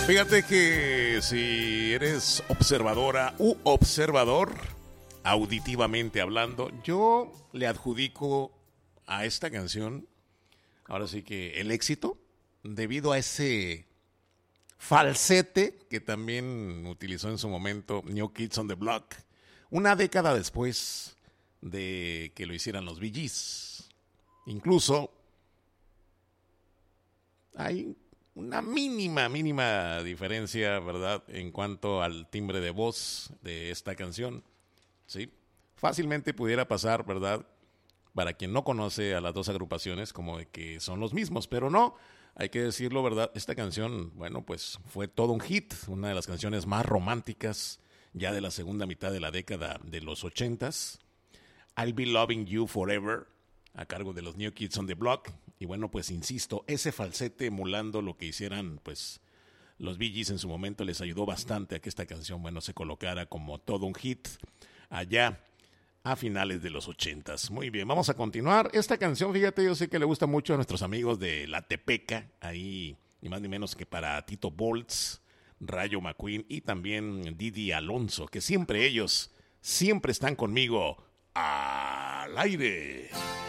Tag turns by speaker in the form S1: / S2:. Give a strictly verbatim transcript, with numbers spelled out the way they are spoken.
S1: Fíjate que si eres observadora u observador, auditivamente hablando, yo le adjudico a esta canción, ahora sí que el éxito, debido a ese falsete que también utilizó en su momento New Kids on the Block, una década después de que lo hicieran los Bee Gees. Incluso hay una mínima, mínima diferencia, ¿verdad?, en cuanto al timbre de voz de esta canción. Sí, fácilmente pudiera pasar, ¿verdad?, para quien no conoce a las dos agrupaciones, como de que son los mismos, pero no, hay que decirlo, ¿verdad? Esta canción, bueno, pues fue todo un hit, una de las canciones más románticas ya de la segunda mitad de la década de los ochentas. I'll Be Loving You Forever, a cargo de los New Kids on the Block. Y bueno, pues insisto, ese falsete emulando lo que hicieran, pues, los Bee Gees en su momento les ayudó bastante a que esta canción, bueno, se colocara como todo un hit allá a finales de los ochentas. Muy bien, vamos a continuar. Esta canción, fíjate, yo sé que le gusta mucho a nuestros amigos de La Tepeca, ahí ni más ni menos que para Tito Boltz, Rayo McQueen y también Didi Alonso, que siempre ellos, siempre están conmigo al aire.